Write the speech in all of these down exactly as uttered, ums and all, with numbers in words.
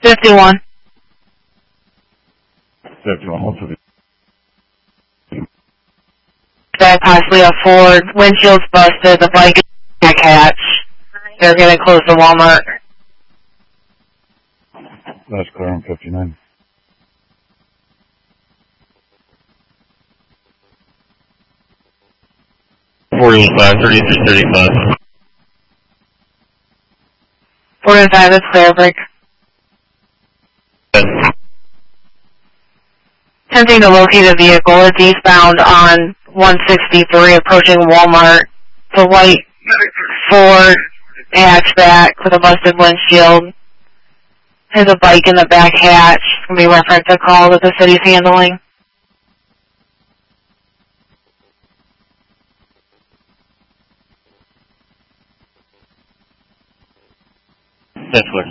fifty-one. fifty-one, what's the Back possibly a Ford. Windshield's busted. The bike is back hatch. They're going to close the Walmart. That's clear on fifty-nine. forty-one five, thirty-three thirty-five. forty-one five, that's clear, break. Yes. Attempting to locate a vehicle. It's eastbound on one sixty-three approaching Walmart. The white Ford hatchback with a busted windshield. Has a bike in the back hatch. It's going to be reference a call that the city's handling. That's clear.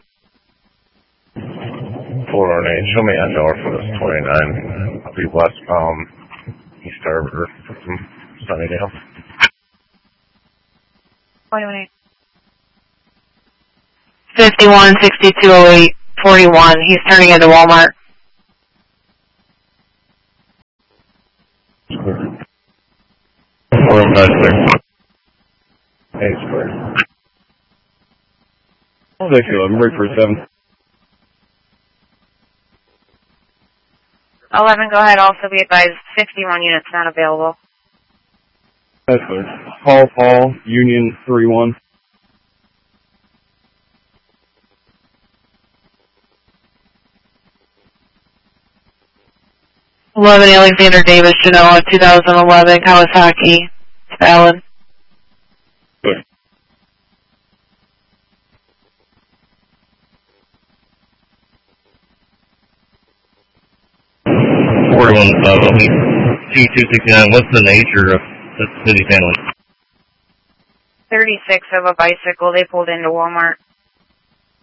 four oh eight, show me S R for this twenty-nine. I'll be westbound East Harbor from Sunnydale. twenty-one eight. fifty-one sixty-two oh eight forty-one. He's turning into Walmart. four oh five, clear. Eight's clear. Oh, they feel I'm ready for seven. eleven, go ahead. Also be advised, fifty-one units not available. That's clear. Paul, Paul, Union, three one. eleven Alexander Davis, Genoa, two thousand eleven, Kawasaki. It's valid. Clear. forty-one five, I'll be T two sixty-nine. What's the nature of the city's handling? thirty-six of a bicycle. They pulled into Walmart.